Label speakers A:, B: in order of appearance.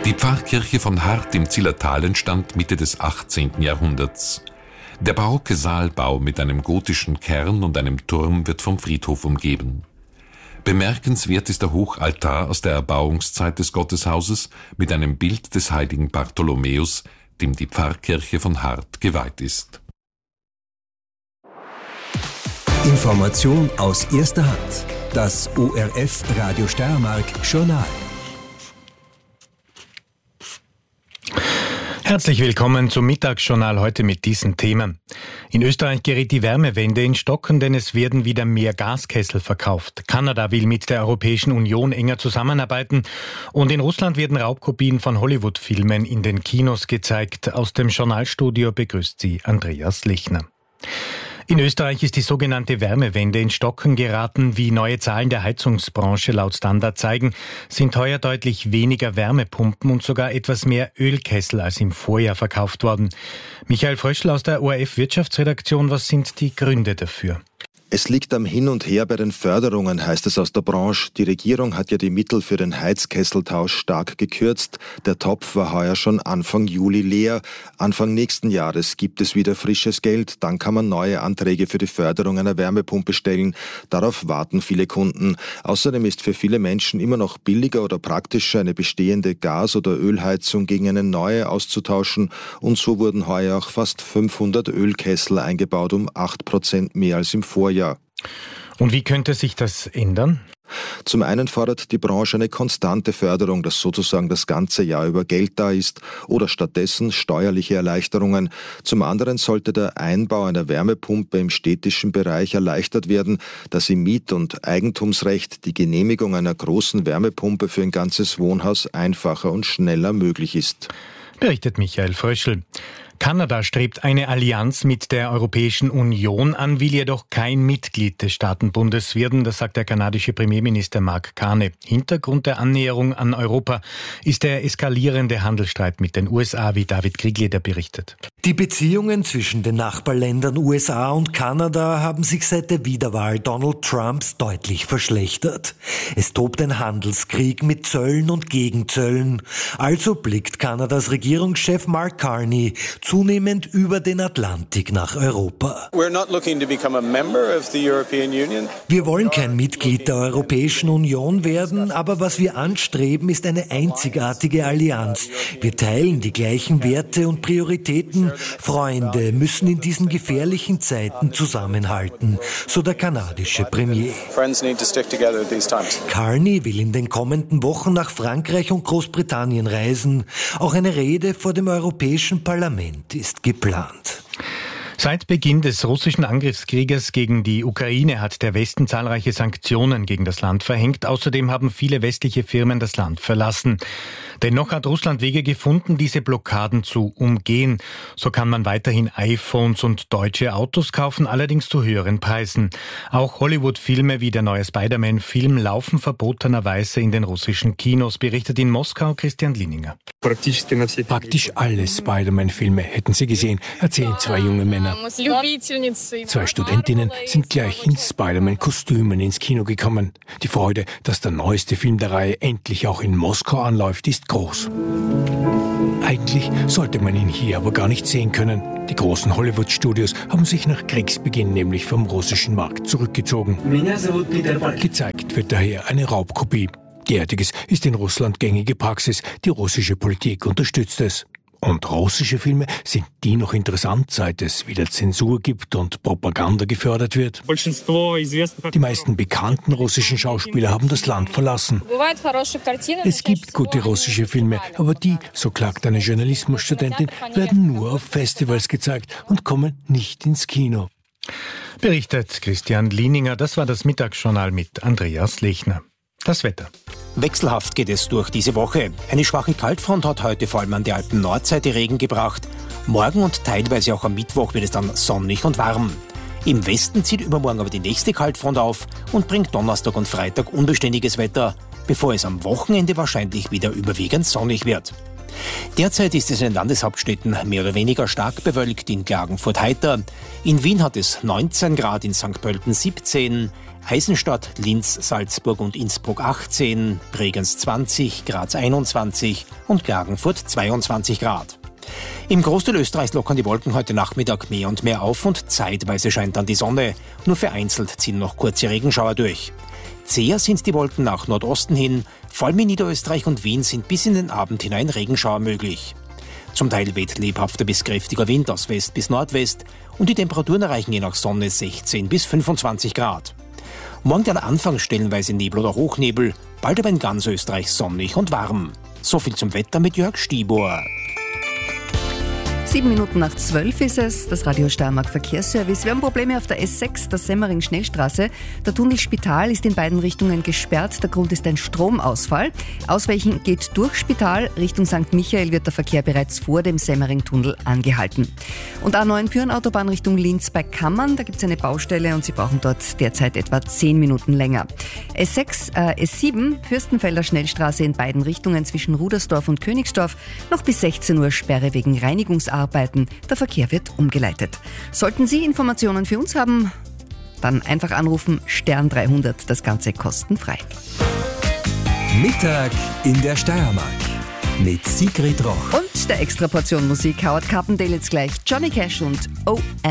A: Die Pfarrkirche von Hart im Zillertal entstand Mitte des 18. Jahrhunderts. Der barocke Saalbau mit einem gotischen Kern und einem Turm wird vom Friedhof umgeben. Bemerkenswert ist der Hochaltar aus der Erbauungszeit des Gotteshauses mit einem Bild des heiligen Bartholomäus, dem die Pfarrkirche von Hart geweiht ist.
B: Information aus erster Hand. Das ORF Radio Steiermark Journal.
C: Herzlich willkommen zum Mittagsjournal heute mit diesen Themen. In Österreich gerät die Wärmewende in Stocken, denn es werden wieder mehr Gaskessel verkauft. Kanada will mit der Europäischen Union enger zusammenarbeiten und in Russland werden Raubkopien von Hollywood-Filmen in den Kinos gezeigt. Aus dem Journalstudio begrüßt sie Andreas Lechner. In Österreich ist die sogenannte Wärmewende in Stocken geraten. Wie neue Zahlen der Heizungsbranche laut Standard zeigen, sind heuer deutlich weniger Wärmepumpen und sogar etwas mehr Ölkessel als im Vorjahr verkauft worden. Michael Fröschl aus der ORF Wirtschaftsredaktion, was sind die Gründe dafür?
D: Es liegt am Hin und Her bei den Förderungen, heißt es aus der Branche. Die Regierung hat ja die Mittel für den Heizkesseltausch stark gekürzt. Der Topf war heuer schon Anfang Juli leer. Anfang nächsten Jahres gibt es wieder frisches Geld. Dann kann man neue Anträge für die Förderung einer Wärmepumpe stellen. Darauf warten viele Kunden. Außerdem ist für viele Menschen immer noch billiger oder praktischer, eine bestehende Gas- oder Ölheizung gegen eine neue auszutauschen. Und so wurden heuer auch fast 500 Ölkessel eingebaut, um 8% mehr als im Vorjahr.
C: Und wie könnte sich das ändern?
D: Zum einen fordert die Branche eine konstante Förderung, dass sozusagen das ganze Jahr über Geld da ist, oder stattdessen steuerliche Erleichterungen. Zum anderen sollte der Einbau einer Wärmepumpe im städtischen Bereich erleichtert werden, dass im Miet- und Eigentumsrecht die Genehmigung einer großen Wärmepumpe für ein ganzes Wohnhaus einfacher und schneller möglich ist.
C: Berichtet Michael Fröschl. Kanada strebt eine Allianz mit der Europäischen Union an, will jedoch kein Mitglied des Staatenbundes werden, das sagt der kanadische Premierminister Mark Carney. Hintergrund der Annäherung an Europa ist der eskalierende Handelsstreit mit den USA, wie David Kriegleder berichtet.
E: Die Beziehungen zwischen den Nachbarländern USA und Kanada haben sich seit der Wiederwahl Donald Trumps deutlich verschlechtert. Es tobt ein Handelskrieg mit Zöllen und Gegenzöllen. Also blickt Kanadas Regierungschef Mark Carney zunehmend über den Atlantik nach Europa.
F: Wir
E: wollen kein Mitglied der Europäischen Union werden, aber was wir anstreben, ist eine einzigartige Allianz. Wir teilen die gleichen Werte und Prioritäten. Freunde müssen in diesen gefährlichen Zeiten zusammenhalten, so der kanadische Premier. Carney will in den kommenden Wochen nach Frankreich und Großbritannien reisen. Auch eine Rede vor dem Europäischen Parlament ist geplant.
C: Seit Beginn des russischen Angriffskrieges gegen die Ukraine hat der Westen zahlreiche Sanktionen gegen das Land verhängt. Außerdem haben viele westliche Firmen das Land verlassen. Dennoch hat Russland Wege gefunden, diese Blockaden zu umgehen. So kann man weiterhin iPhones und deutsche Autos kaufen, allerdings zu höheren Preisen. Auch Hollywood-Filme wie der neue Spider-Man-Film laufen verbotenerweise in den russischen Kinos, berichtet in Moskau Christian Lininger.
G: Praktisch alle Spider-Man-Filme hätten Sie gesehen, erzählen zwei junge Männer. Zwei Studentinnen sind gleich in Spider-Man-Kostümen ins Kino gekommen. Die Freude, dass der neueste Film der Reihe endlich auch in Moskau anläuft, ist groß. Eigentlich sollte man ihn hier aber gar nicht sehen können. Die großen Hollywood-Studios haben sich nach Kriegsbeginn nämlich vom russischen Markt zurückgezogen. Gezeigt wird daher eine Raubkopie. Derartiges ist in Russland gängige Praxis. Die russische Politik unterstützt es. Und russische Filme, sind die noch interessant, seit es wieder Zensur gibt und Propaganda gefördert wird? Die meisten bekannten russischen Schauspieler haben das Land verlassen. Es gibt gute russische Filme, aber die, so klagt eine Journalismusstudentin, werden nur auf Festivals gezeigt und kommen nicht ins Kino.
C: Berichtet Christian Lininger. Das war das Mittagsjournal mit Andreas Lechner. Das Wetter.
H: Wechselhaft geht es durch diese Woche. Eine schwache Kaltfront hat heute vor allem an der Alpen-Nordseite Regen gebracht. Morgen und teilweise auch am Mittwoch wird es dann sonnig und warm. Im Westen zieht übermorgen aber die nächste Kaltfront auf und bringt Donnerstag und Freitag unbeständiges Wetter, bevor es am Wochenende wahrscheinlich wieder überwiegend sonnig wird. Derzeit ist es in den Landeshauptstädten mehr oder weniger stark bewölkt, in Klagenfurt heiter. In Wien hat es 19 Grad, in St. Pölten 17, Eisenstadt, Linz, Salzburg und Innsbruck 18, Bregenz 20, Graz 21 und Klagenfurt 22 Grad. Im Großteil Österreichs lockern die Wolken heute Nachmittag mehr und mehr auf und zeitweise scheint dann die Sonne. Nur vereinzelt ziehen noch kurze Regenschauer durch. Zäher sind die Wolken nach Nordosten hin, vor allem in Niederösterreich und Wien sind bis in den Abend hinein Regenschauer möglich. Zum Teil weht lebhafter bis kräftiger Wind aus West bis Nordwest und die Temperaturen erreichen je nach Sonne 16 bis 25 Grad. Morgen dann anfangs stellenweise Nebel oder Hochnebel, bald aber in ganz Österreich sonnig und warm. So viel zum Wetter mit Jörg Stibor.
F: 7:07 ist es, das Radio Steiermark Verkehrsservice. Wir haben Probleme auf der S6, der Semmering-Schnellstraße. Der Tunnel Spital ist in beiden Richtungen gesperrt. Der Grund ist ein Stromausfall. Ausweichen geht durch Spital. Richtung St. Michael wird der Verkehr bereits vor dem Semmering-Tunnel angehalten. Und A9 Pyrenautobahn Richtung Linz bei Kammern. Da gibt es eine Baustelle und Sie brauchen dort derzeit etwa 10 Minuten länger. S7 Fürstenfelder Schnellstraße in beiden Richtungen zwischen Rudersdorf und Königsdorf. Noch bis 16 Uhr Sperre wegen Reinigungsarbeiten. Der Verkehr wird umgeleitet. Sollten Sie Informationen für uns haben, dann einfach anrufen, Stern 300, das Ganze kostenfrei.
B: Mittag in der Steiermark mit Sigrid Roch.
F: Und der Extraportion Musik, Howard Carpendale jetzt gleich, Johnny Cash und O.